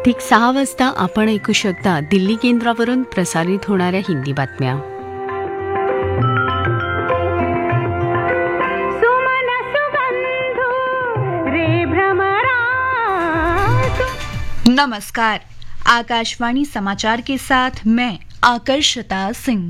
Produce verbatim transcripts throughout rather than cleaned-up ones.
ठीक सहा वाजता आपण ऐकू शकता दिल्ली केंद्रावरून प्रसारित होणाऱ्या हिंदी बातम्या. नमस्कार, आकाशवाणी समाचार के साथ मैं आकर्षता सिंह.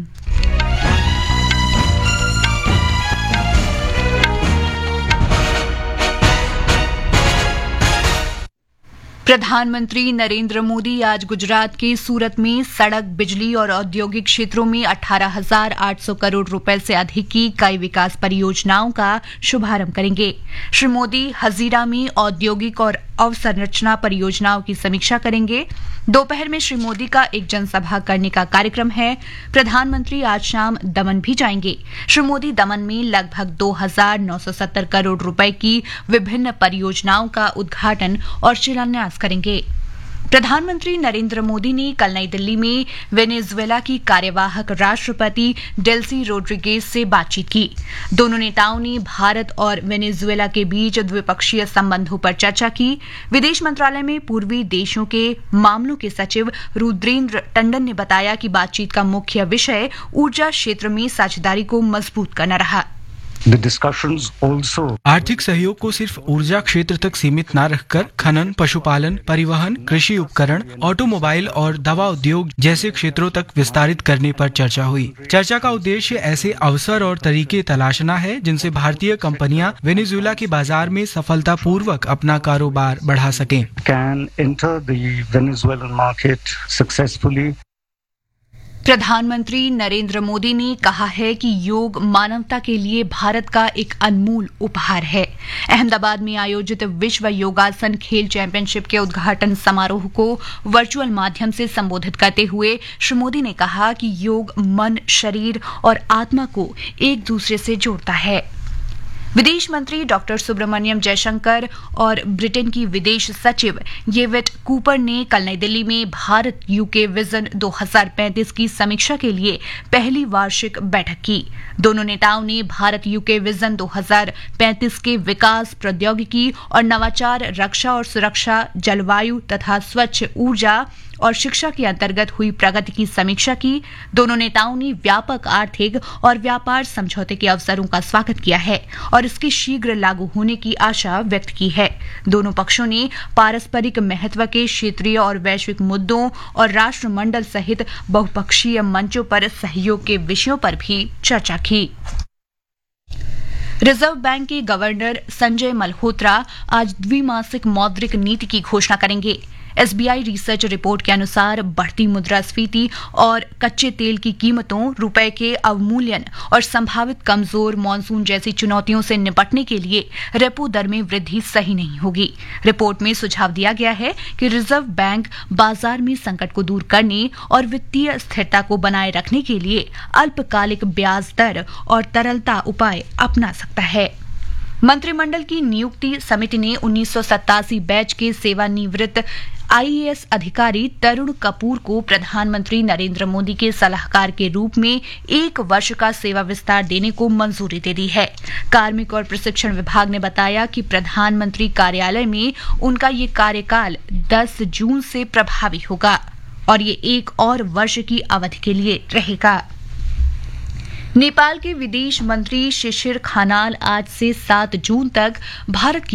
प्रधानमंत्री नरेंद्र मोदी आज गुजरात के सूरत में सड़क, बिजली और औद्योगिक क्षेत्रों में अठारह हजार आठ सौ करोड़ रुपए से अधिक की कई विकास परियोजनाओं का शुभारंभ करेंगे. श्री मोदी हजीरा में औद्योगिक और अवसंरचना परियोजनाओं की समीक्षा करेंगे. दोपहर में श्री मोदी का एक जनसभा करने का कार्यक्रम है. प्रधानमंत्री आज शाम दमन भी जाएंगे. श्री मोदी दमन में लगभग दो हजार नौ सौ सत्तर करोड़ रुपए की विभिन्न परियोजनाओं का उद्घाटन और शिलान्यास करेंगे. प्रधानमंत्री नरेंद्र मोदी ने कल नई दिल्ली में वेनेजुएला की कार्यवाहक राष्ट्रपति डेल्सी रोड्रिगेज से बातचीत की. दोनों नेताओं ने भारत और वेनेजुएला के बीच द्विपक्षीय संबंधों पर चर्चा की. विदेश मंत्रालय में पूर्वी देशों के मामलों के सचिव रुद्रेंद्र टंडन ने बताया कि बातचीत का मुख्य विषय ऊर्जा क्षेत्र में साझेदारी को मजबूत करना रहा. The discussions also आर्थिक सहयोग को सिर्फ ऊर्जा क्षेत्र तक सीमित न रखकर खनन, पशुपालन, परिवहन, कृषि उपकरण, ऑटोमोबाइल और दवा उद्योग जैसे क्षेत्रों तक विस्तारित करने पर चर्चा हुई. चर्चा का उद्देश्य ऐसे अवसर और तरीके तलाशना है जिनसे भारतीय कंपनियां वेनेजुएला के बाजार में सफलतापूर्वक अपना कारोबार बढ़ा सकें. can enter the Venezuelan market successfully. प्रधानमंत्री नरेंद्र मोदी ने कहा है कि योग मानवता के लिए भारत का एक अनमोल उपहार है. अहमदाबाद में आयोजित विश्व योगासन खेल चैंपियनशिप के उद्घाटन समारोह को वर्चुअल माध्यम से संबोधित करते हुए श्री मोदी ने कहा कि योग मन, शरीर और आत्मा को एक दूसरे से जोड़ता है. विदेश मंत्री डॉक्टर सुब्रमण्यम जयशंकर और ब्रिटेन की विदेश सचिव येवेट कूपर ने कल नई दिल्ली में भारत यूके विजन दो हजार पैंतीस की समीक्षा के लिए पहली वार्षिक बैठक की. दोनों नेताओं ने भारत यूके विजन दो हजार पैंतीस के विकास, प्रौद्योगिकी और नवाचार, रक्षा और सुरक्षा, जलवायु तथा स्वच्छ ऊर्जा और शिक्षा के अंतर्गत हुई प्रगति की समीक्षा की. दोनों नेताओं ने व्यापक आर्थिक और व्यापार समझौते के अवसरों का स्वागत किया है और इसके शीघ्र लागू होने की आशा व्यक्त की है. दोनों पक्षों ने पारस्परिक महत्व के क्षेत्रीय और वैश्विक मुद्दों और राष्ट्रमंडल सहित बहुपक्षीय मंचों पर सहयोग के विषयों पर भी चर्चा की. रिजर्व बैंक के गवर्नर संजय मल्होत्रा आज द्विमासिक मौद्रिक नीति की घोषणा करेंगे. एसबीआई रिसर्च रिपोर्ट के अनुसार बढ़ती मुद्रास्फीति और कच्चे तेल की कीमतों, रुपए के अवमूल्यन और संभावित कमजोर मॉनसून जैसी चुनौतियों से निपटने के लिए रेपो दर में वृद्धि सही नहीं होगी. रिपोर्ट में सुझाव दिया गया है कि रिजर्व बैंक बाजार में संकट को दूर करने और वित्तीय स्थिरता को बनाए रखने के लिए अल्पकालिक ब्याज दर और तरलता उपाय अपना सकता है. मंत्रिमंडल की नियुक्ति समिति ने उन्नीस सौ सत्तासी बैच के सेवानिवृत्त आईएएस अधिकारी तरुण कपूर को प्रधानमंत्री नरेंद्र मोदी के सलाहकार के रूप में एक वर्ष का सेवा विस्तार देने को मंजूरी दे दी है. कार्मिक और प्रशिक्षण विभाग ने बताया कि प्रधानमंत्री कार्यालय में उनका ये कार्यकाल दस जून से प्रभावी होगा और ये एक और वर्ष की अवधि के लिए रहेगा. नेपाल के विदेश मंत्री शिशिर खानाल आज से सात जून तक भारत की